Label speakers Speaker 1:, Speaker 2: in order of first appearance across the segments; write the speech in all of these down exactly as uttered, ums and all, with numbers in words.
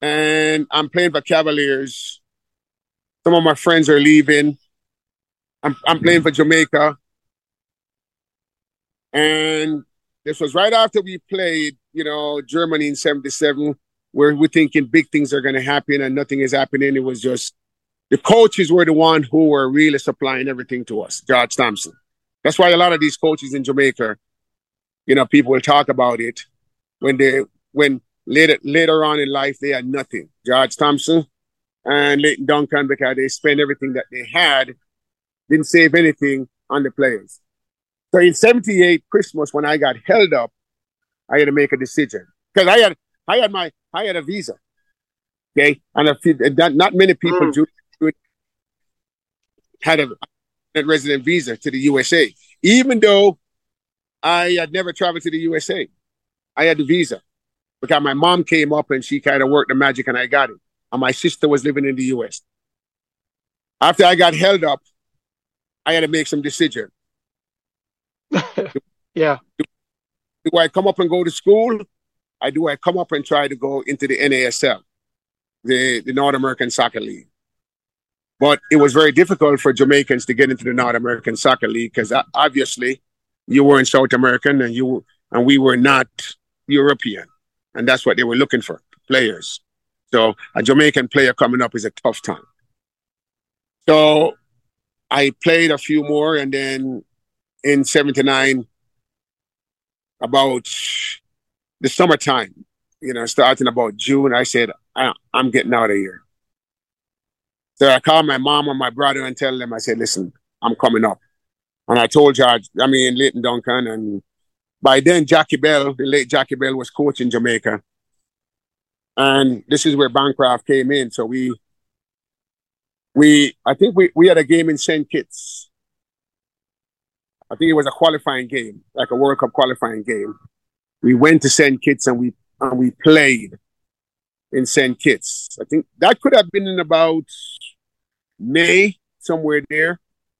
Speaker 1: and I'm playing for Cavaliers. Some of my friends are leaving. I'm I'm playing for Jamaica, and this was right after we played, you know, Germany in seventy-seven, where we're thinking big things are going to happen and nothing is happening. It was just the coaches were the one who were really supplying everything to us, George Thompson. That's why a lot of these coaches in Jamaica, you know, people will talk about it when they when later later on in life they had nothing. George Thompson and Leighton Duncan, because they spent everything that they had, didn't save anything on the players. So in seventy-eight Christmas, when I got held up, I had to make a decision because I had I had my I had a visa, okay, and a few, not, not many people
Speaker 2: Mm.
Speaker 1: do had a resident visa to the U S A, even though I had never traveled to the U S A. I had the visa because my mom came up and she kind of worked the magic and I got it. And my sister was living in the U S. After I got held up, I had to make some decision.
Speaker 2: Yeah.
Speaker 1: Do I come up and go to school? I do I come up and try to go into the N A S L, the, the North American Soccer League. But it was very difficult for Jamaicans to get into the North American Soccer League because obviously you weren't South American and you and we were not European. And that's what they were looking for, players. So a Jamaican player coming up is a tough time. So I played a few more, and then in seventy-nine, about the summertime, you know, starting about June, I said, I, I'm getting out of here. So I called my mom and my brother and tell them, I said, listen, I'm coming up. And I told George, I mean, Leighton Duncan, and by then, Jackie Bell, the late Jackie Bell, was coaching Jamaica. And this is where Bancroft came in. So we, we, I think we, we had a game in Saint Kitts. I think it was a qualifying game, like a World Cup qualifying game. We went to Saint Kitts and we, and we played in Saint Kitts. I think that could have been in about May, somewhere there.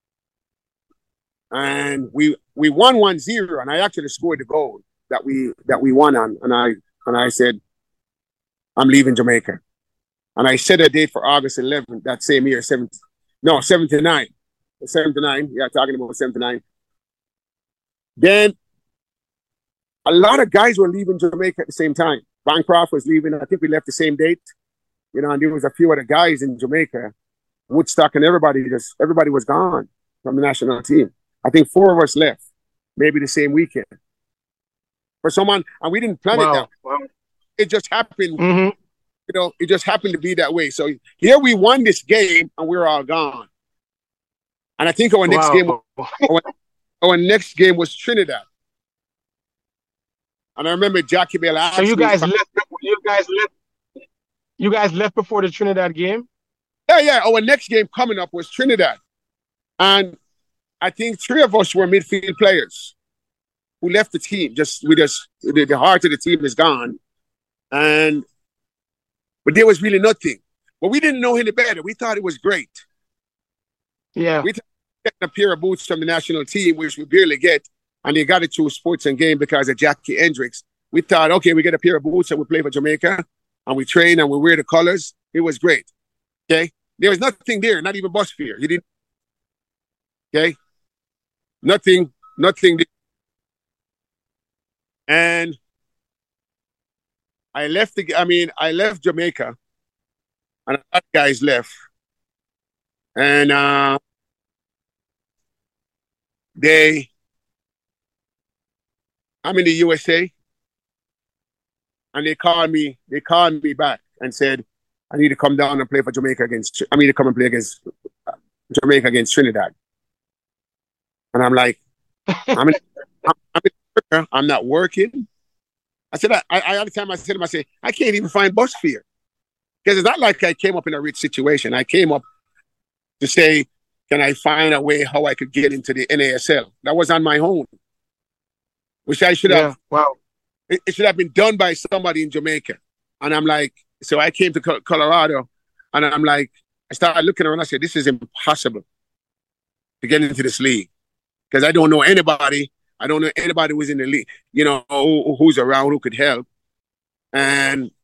Speaker 1: And we we won one zero, and I actually scored the goal that we that we won on. And I and I said, I'm leaving Jamaica. And I set a date for August eleventh that same year, seventy, no, seventy-nine. seventy-nine, yeah, talking about seventy-nine. Then a lot of guys were leaving Jamaica at the same time. Bancroft was leaving. I think we left the same date. You know, and there was a few other guys in Jamaica, Woodstock, and everybody just everybody was gone from the national team. I think four of us left, maybe the same weekend. For someone, and we didn't plan
Speaker 2: Wow.
Speaker 1: it that way.
Speaker 2: Wow.
Speaker 1: It just happened,
Speaker 2: Mm-hmm.
Speaker 1: you know, it just happened to be that way. So here we won this game and we we're all gone. And I think our next
Speaker 2: Wow.
Speaker 1: game, our, our next game was Trinidad. And I remember Jackie Bell asked
Speaker 2: So you
Speaker 1: me,
Speaker 2: guys left. You guys left. You guys left before the Trinidad game.
Speaker 1: yeah, yeah, our next game coming up was Trinidad. And I think three of us were midfield players who left the team. Just we just the, the heart of the team is gone, and but there was really nothing. But we didn't know any better. We thought it was great.
Speaker 2: Yeah.
Speaker 1: We getting a pair of boots from the national team, which we barely get, and they got it through Sports and Game because of Jackie Hendricks. We thought, okay, we get a pair of boots and we play for Jamaica, and we train and we wear the colors. It was great. Okay, there was nothing there, not even bus fare. You didn't. Okay. Nothing, nothing. And I left the, I mean, I left Jamaica and other guys left. And uh, they, I'm in the U S A and they called me, they called me back and said, I need to come down and play for Jamaica against, I mean, to come and play against Jamaica against Trinidad. And I'm like, I'm in, I'm, I'm, in, I'm not working. I said, I, I, at the time I said to him, I said, I can't even find bus fare. Because it's not like I came up in a rich situation. I came up to say, can I find a way how I could get into the N A S L? That was on my own. Which I should
Speaker 2: Yeah.
Speaker 1: have,
Speaker 2: Wow.
Speaker 1: it, it should have been done by somebody in Jamaica. And I'm like, so I came to Colorado and I'm like, I started looking around. I said, this is impossible to get into this league. Because I don't know anybody. I don't know anybody who's in the league, you know, who, who's around who could help. And